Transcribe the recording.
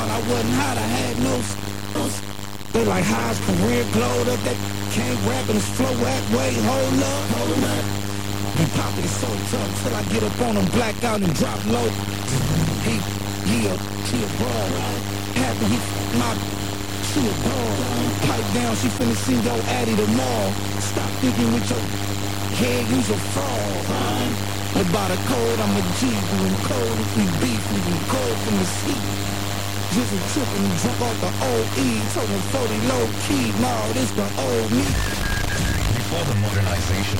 thought I wasn't hot, I had no they like how's career glowed up, that can't rap and his flow that way, hold up. He poppin' it so tough till I get up on him, black out and drop low. He a ball, happy he my she a dog. Pipe down, she finna see your Addy tomorrow. Stop thinking with your head, use a fraud. About a code, I'm a G, we in cold if we beef, we can cold from the sea. Just a trippin' and drunk off the OE, told him 40 low key, nah, this the old me. Before the modernization